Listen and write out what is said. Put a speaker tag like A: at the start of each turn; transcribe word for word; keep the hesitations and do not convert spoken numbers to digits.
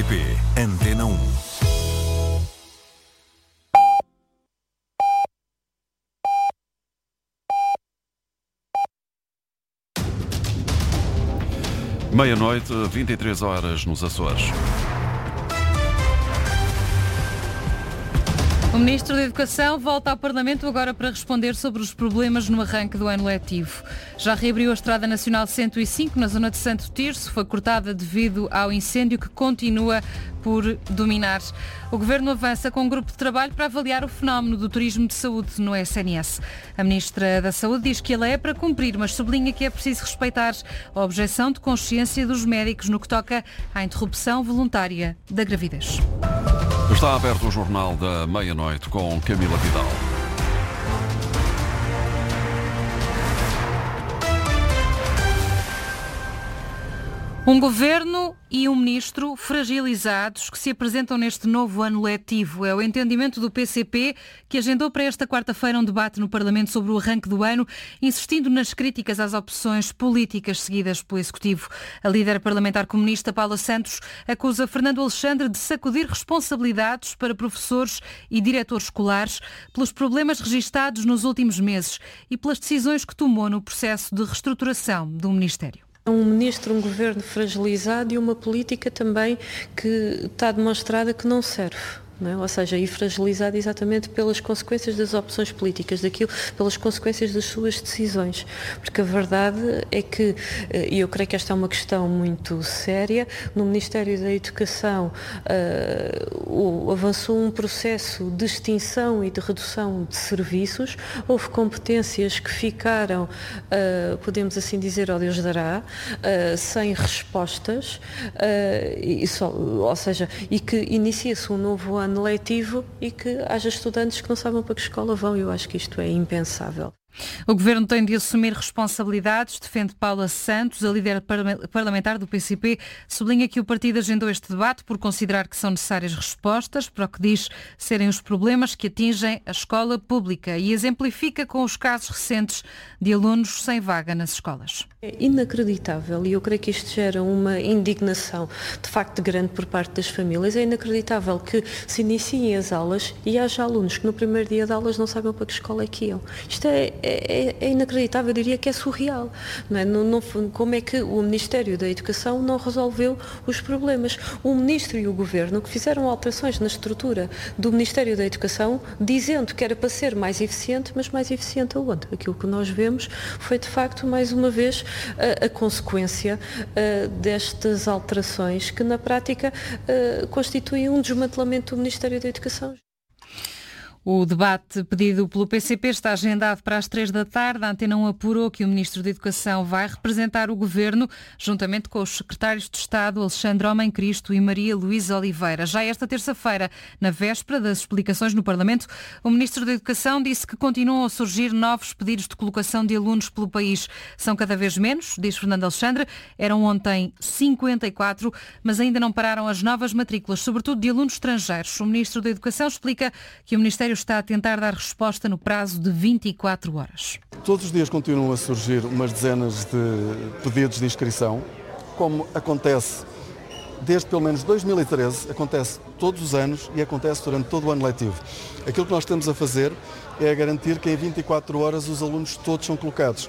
A: P Antena um. Meia-noite, vinte e três horas nos Açores.
B: O Ministro da Educação volta ao Parlamento agora para responder sobre os problemas no arranque do ano letivo. Já reabriu a Estrada Nacional cento e cinco na zona de Santo Tirso, foi cortada devido ao incêndio que continua por dominar. O Governo avança com um grupo de trabalho para avaliar o fenómeno do turismo de saúde no S N S. A Ministra da Saúde diz que ela é para cumprir, mas sublinha que é preciso respeitar a objeção de consciência dos médicos no que toca à interrupção voluntária da gravidez.
A: Está aberto o Jornal da Meia-Noite com Camila Vidal.
B: Um governo e um ministro fragilizados que se apresentam neste novo ano letivo. É o entendimento do P C P, que agendou para esta quarta-feira um debate no Parlamento sobre o arranque do ano, insistindo nas críticas às opções políticas seguidas pelo Executivo. A líder parlamentar comunista, Paula Santos, acusa Fernando Alexandre de sacudir responsabilidades para professores e diretores escolares pelos problemas registados nos últimos meses e pelas decisões que tomou no processo de reestruturação do Ministério.
C: Um ministro, um governo fragilizado e uma política também que está demonstrada que não serve. Não é? Ou seja, e fragilizado exatamente pelas consequências das opções políticas, daquilo, pelas consequências das suas decisões. Porque a verdade é que, e eu creio que esta é uma questão muito séria, no Ministério da Educação uh, avançou um processo de extinção e de redução de serviços, houve competências que ficaram, uh, podemos assim dizer, ao Deus dará, uh, sem respostas, uh, e só, ou seja, e que inicia-se um novo ano letivo e que haja estudantes que não sabem para que escola vão. Eu acho que isto é impensável.
B: O Governo tem de assumir responsabilidades, defende Paula Santos. A líder parlamentar do P C P sublinha que o partido agendou este debate por considerar que são necessárias respostas para o que diz serem os problemas que atingem a escola pública e exemplifica com os casos recentes de alunos sem vaga nas escolas.
C: É inacreditável e eu creio que isto gera uma indignação de facto grande por parte das famílias. É inacreditável que se iniciem as aulas e haja alunos que no primeiro dia de aulas não sabem para que escola é que iam. Isto é É, é inacreditável, eu diria que é surreal. Não é? Não, não, como é que o Ministério da Educação não resolveu os problemas? O Ministro e o Governo que fizeram alterações na estrutura do Ministério da Educação, dizendo que era para ser mais eficiente, mas mais eficiente aonde? Aquilo que nós vemos foi, de facto, mais uma vez, a, a consequência a, destas alterações que, na prática, a, constituem um desmantelamento do Ministério da Educação.
B: O debate pedido pelo P C P está agendado para as três da tarde. A Antena um apurou que o Ministro da Educação vai representar o Governo, juntamente com os secretários de Estado Alexandre Homem Cristo e Maria Luísa Oliveira. Já esta terça-feira, na véspera das explicações no Parlamento, o Ministro da Educação disse que continuam a surgir novos pedidos de colocação de alunos pelo país. São cada vez menos, diz Fernando Alexandre. Eram ontem cinquenta e quatro, mas ainda não pararam as novas matrículas, sobretudo de alunos estrangeiros. O Ministro da Educação explica que o Ministério está a tentar dar resposta no prazo de vinte e quatro horas.
D: Todos os dias continuam a surgir umas dezenas de pedidos de inscrição, como acontece desde pelo menos dois mil e treze, acontece todos os anos e acontece durante todo o ano letivo. Aquilo que nós estamos a fazer é a garantir que em vinte e quatro horas os alunos todos são colocados.